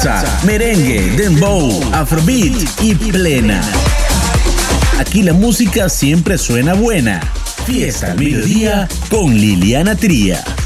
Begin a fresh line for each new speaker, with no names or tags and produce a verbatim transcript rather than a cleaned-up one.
Merengue, dembow, afrobeat y plena. Aquí la música siempre suena buena. Fiesta al mediodía con Liliana Tría.